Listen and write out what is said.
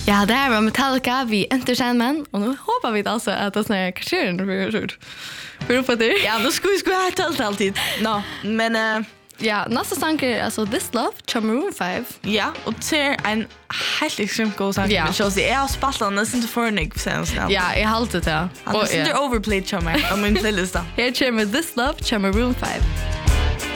Ja, det här var Metallica vi Enter Sandman och nu hoppas vi alltså att det snarare kanske för på det. Ja, då ska vi ha talt alltid. No, men ja, nästa sång är alltså This Love, Maroon 5. ja, och det är en helt extremt god sång. Ja. Men så jag har spelat den nästan till förnig sen. Ja, jag har alltid det. Han är inte overplayed, tror jag, om min playlista. Här kommer This Love, Maroon 5.